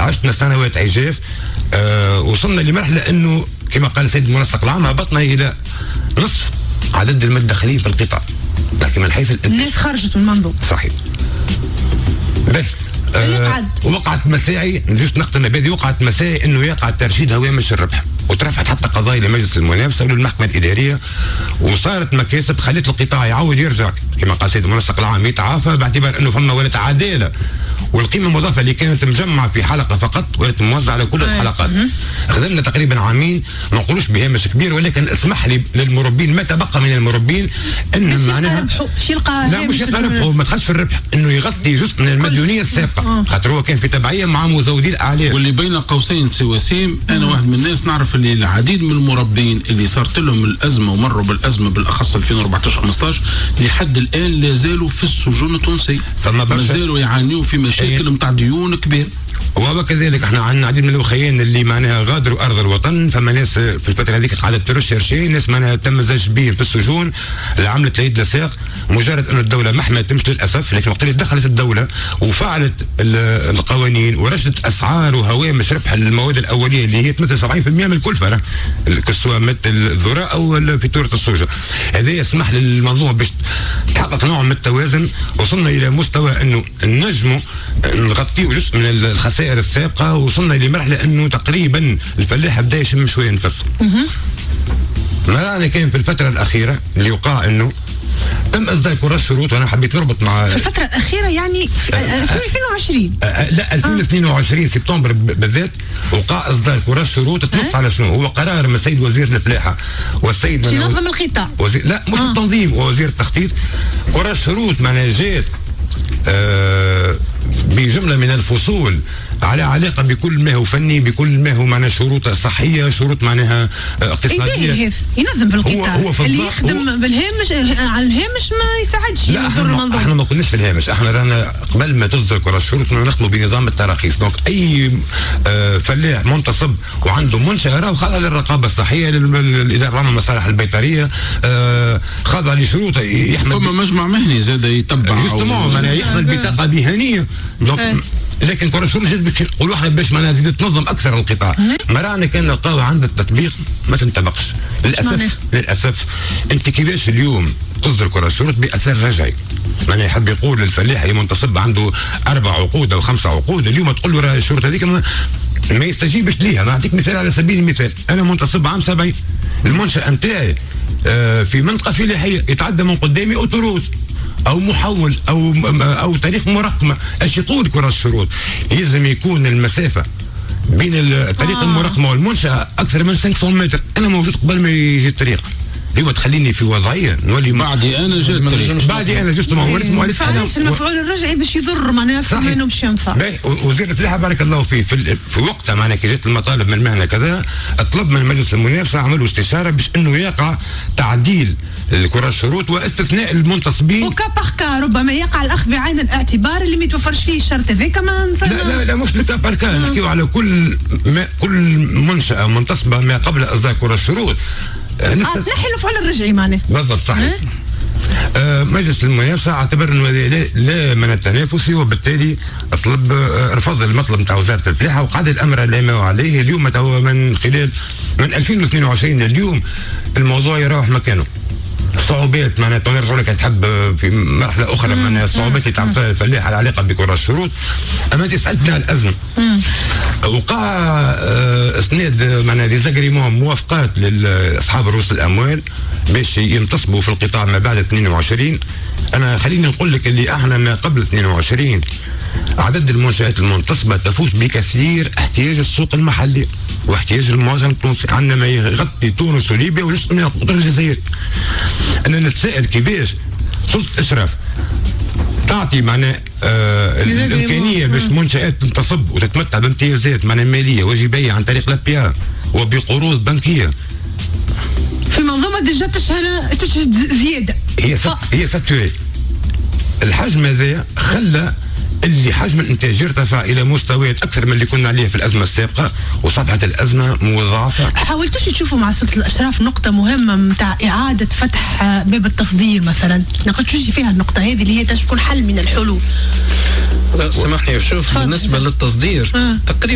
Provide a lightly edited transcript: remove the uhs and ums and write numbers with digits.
عشنا سنوات عجاف. وصلنا لمرحله انه كما قال السيد المنسق العام هبطنا الى نصف عدد المدخلين في القطاع، لكن من حيث الناس خرجت من المنظومه. صحيح. وقعت مساعي جوست نقطة بهذه، وقعت مساعي انه يقع ترشيد هوامش الربح، وترفعت حتى قضايا لمجلس المنافسه وللمحكمه الاداريه، وصارت مكاسب خلت القطاع يعود يرجع كما قال السيد المنسق العام يتعافى باعتبار انه فما ولات عداله، والقيمه المضافه اللي كانت مجمعه في حلقه فقط ولات موزعه على كل الحلقات. خذلنا تقريبا عامين، ما نقولوش بهامش كبير، ولكن اسمح لي للمربين ما تبقى من المربين ان معناها لا مش يربحوا، ما دخلش في الربح، انه يغطي جزء من المديونيه السابقه، خاطر هو كان في تبعيه مع مزودي الاعلام. واللي بين قوسين سي وسيم، انا واحد من الناس نعرف اللي العديد من المربين اللي صارت لهم الازمه ومروا بالازمه بالاخص 2014-15 لحد الان لا زالوا في السجون التونسي، ما زالوا يعانيوا في مشاكل نتاع ديون كبير. وكذلك احنا عندنا عديد من الاخوين اللي معناها غادروا ارض الوطن، فما ناس في الفتره هذيك قاعده ترشرشي، ناس معناها تم زج بهم في السجون لعملت اليد لساق، مجرد انه الدوله ما حماتهمش للاسف، لكن وقت اللي دخلت الدوله وفعلت القوانين ورشدت اسعار وهوامش ربح المواد الاوليه اللي هي تمثل 70% من الكلفه، سواء مثل الذره او فاتوره السوجه، هذا يسمح للمنظومه باش تحقق نوع من التوازن. وصلنا الى مستوى انه نجموا نغطيوا جزء من الخسائر السابقه، وصلنا لمرحله انه تقريبا الفلاح بدا يشم شويه نفس. ما رانا كان في الفتره الاخيره اللي يقع انه تم اصدار كل الشروط، وانا حبيت نربط مع في الفتره الاخيره يعني في 2020 لا 2022 سبتمبر بالذات وقع اصدار كل الشروط تنص على شنو هو قرار من السيد وزير الفلاحه والسيد ينظم القطاع لا مش التنظيم ووزير التخطيط. كل الشروط معناها جات بجمله من الفصول على علاقه بكل ما هو فني، بكل ما هو معناها شروط صحيه، شروط معناها اقتصاديه. ينظم في القطاع هو اللي يخدم بالهامش على الهامش ما يساعدش. لا احنا ما قلناش في الهامش، احنا رانا قبل ما تصدر كل الشروط نخدموا بنظام التراخيص. دونك اي فلاح منتصب وعنده منشاه راه خاضع للرقابه الصحيه، للاداره العامه للمصالح البيطريه، خاضع لشروط يحمل. ثم مجمع مهني زاد يتبع جوستومون معناها يحمل بطاقه مهنيه. دونك لكن كل شروط جد باش نقولوا احنا باش معناها تزيد تنظم اكثر القطاع. ما رانا كان نلقاو عند التطبيق ما تنطبقش للاسف. انت كيفاش اليوم تصدر كل الشروط باثر رجعي؟ معناها يحب يقول الفلاح اللي منتصب عنده 4 عقود او 5 عقود، اليوم تقول له راه الشروط هذيك ما يستجيبش ليها. نعطيك مثال على سبيل المثال، انا منتصب عام 70، المنشأة نتاعي في منطقه فلاحيه يتعدى من قدامي اوتوروت او محول او طريق مرقمه، ايش يقول كرة الشروط؟ يلزم يكون المسافه بين الطريق المرقمه والمنشاه اكثر من 500 متر، انا موجود قبل ما يجي الطريق. هو تخليني في وضعيه نولي بعدي انا جات الطريق، بعدي انا جست مؤلف فعلاش المفعول الرجعي باش يضر معناها في باش ينفع. وزير الفلاحه بارك الله فيه في وقتها معناها كي جات المطالب من المهنه كذا طلب من مجلس المنافسه عملوا استشاره باش انه يقع تعديل الكرة الشروط واستثناء المنتصبين وكا باركا، ربما يقع الاخذ بعين الاعتبار اللي ما يتوفرش فيه الشرط هذاك. ما لا مش لكا باركا، نحكيو على كل منشأة منتصبة ما قبل اصدار كرة الشروط تنحي المفعول الرجعي معناه. بالضبط صحيح. مجلس المنافسه اعتبر انه هذا لا من التنافسي، وبالتالي طلب رفض المطلب نتاع وزاره الفلاحه وقعد الامر على ما هو عليه. اليوم من خلال من 2022 لليوم الموضوع يروح مكانه. صعوبات معناتها نرجع لك تحب في مرحله اخرى من الصعوبات اللي تعرفها الفلاح على علاقه بكرة الشروط. اما انت سالتني على الازمه، وقع اسناد معناها ديزاغريمون موافقات لاصحاب رؤوس الاموال باش ينتصبوا في القطاع ما بعد 22. انا خليني نقول لك اللي احنا ما قبل 22 عدد المنشآت المنتصبة تفوز بكثير احتياج السوق المحلي واحتياج المواطن التونسي. عندنا ما يغطي تونس وليبيا وجزء من القطر الجزائر. أنا نتساءل كيفاش سلطة الإشراف تعطي معناه الإمكانية باش منشآت تنتصب وتتمتع بامتيازات معناه مالية وجبية عن طريق الأبيار وبقروض بنكية في منظومة ديجا تشهد زيادة. هي ساتوري. الحجم هذا خلى اللي حجم الانتاج يرتفع الى مستويات اكثر من اللي كنا عليه في الازمه السابقه، وصبحت الازمه مضاعفه. حاولتوش تشوفوا مع سلطه الاشراف نقطه مهمه نتاع اعاده فتح باب التصدير مثلا؟ ناقشتوش فيها النقطه هذه اللي هي تكون حل من الحلول؟ سامحني، شوف بالنسبه للتصدير تقريبا